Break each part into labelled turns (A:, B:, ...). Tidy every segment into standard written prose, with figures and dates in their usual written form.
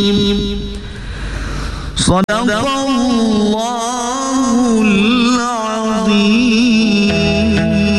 A: Sadaqallahul azim.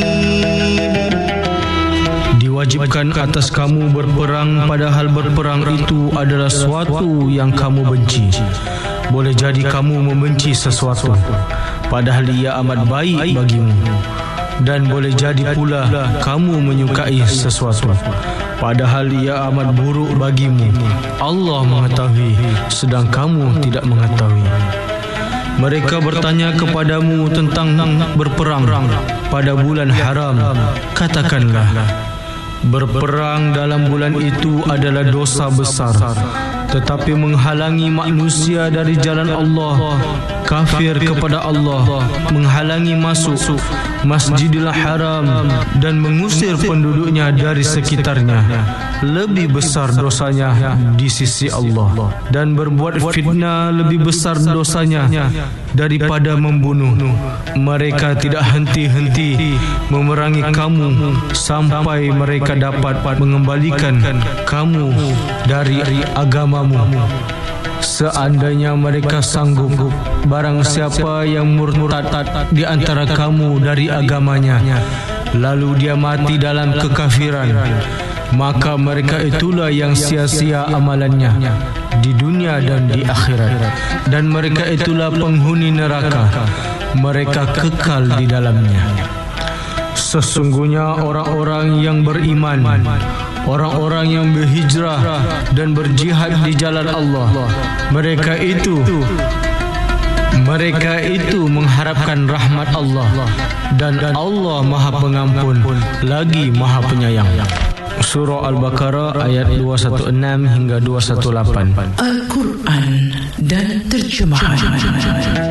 B: Diwajibkan atas kamu berperang, padahal berperang itu adalah suatu yang kamu benci. Boleh jadi kamu membenci sesuatu, padahal ia amat baik bagimu. Dan boleh jadi pula kamu menyukai sesuatu, padahal ia amat buruk bagimu. Allah mengetahui, sedang kamu tidak mengetahui. Mereka bertanya kepadamu tentang berperang pada bulan haram. Katakanlah, berperang dalam bulan itu adalah dosa besar, tetapi menghalangi manusia dari jalan Allah, kafir kepada Allah, menghalangi masuk Masjidil Haram dan mengusir penduduknya dari sekitarnya, lebih besar dosanya di sisi Allah. Dan berbuat fitnah lebih besar dosanya daripada membunuh. Mereka tidak henti-henti memerangi kamu sampai mereka dapat mengembalikan kamu dari agamamu. Seandainya mereka sanggup, barang siapa yang murtad di antara kamu dari agamanya, lalu dia mati dalam kekafiran, maka mereka itulah yang sia-sia amalannya di dunia dan di akhirat, dan mereka itulah penghuni neraka, mereka kekal di dalamnya. Sesungguhnya orang-orang yang beriman, orang-orang yang berhijrah dan berjihad di jalan Allah, mereka itu mengharapkan rahmat Allah, dan Allah Maha Pengampun lagi Maha Penyayang. Surah Al-Baqarah ayat 216 hingga 218.
C: Al-Quran dan terjemahan.